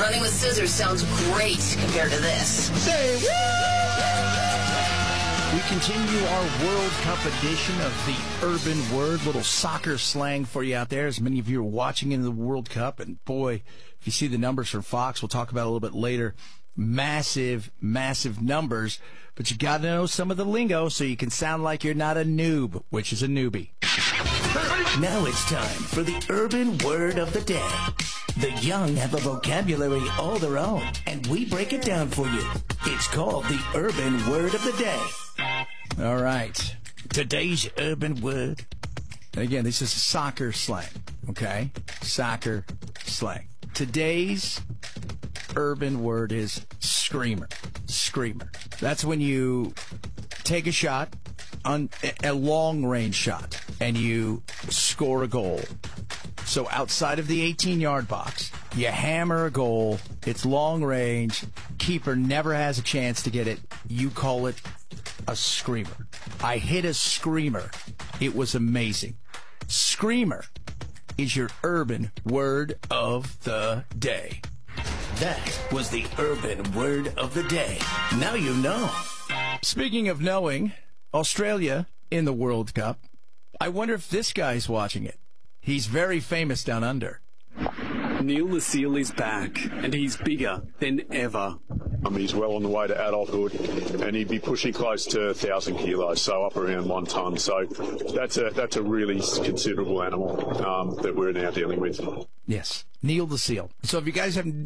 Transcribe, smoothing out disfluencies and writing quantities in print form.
Running with scissors sounds great compared to this. Say We continue our World Cup edition of the Urban Word, little soccer slang for you out there, as many of you are watching in the World Cup. And boy, if you see the numbers from Fox, we'll talk about it a little bit later, massive, massive numbers. But you got to know some of the lingo so you can sound like you're not a noob, which is a newbie. Now it's time for the Urban Word of the Day. The young have a vocabulary all their own, and we break it down for you. It's called the Urban Word of the Day. All right. Today's urban word. And again, this is soccer slang, okay? Soccer slang. Today's urban word is screamer. Screamer. That's when you take a shot, a long-range shot, and you score a goal. So outside of the 18-yard box, you hammer a goal. It's long range. Keeper never has a chance to get it. You call it a screamer. I hit a screamer. It was amazing. Screamer is your urban word of the day. That was the urban word of the day. Now you know. Speaking of knowing, Australia in the World Cup. I wonder if this guy's watching it. He's very famous down under. Neil the Seal is back, and he's bigger than ever. He's well on the way to adulthood, and he'd be pushing close to 1,000 kilos, so up around 1 ton. So that's a really considerable animal that we're now dealing with. Yes, Neil the Seal. So if you guys haven't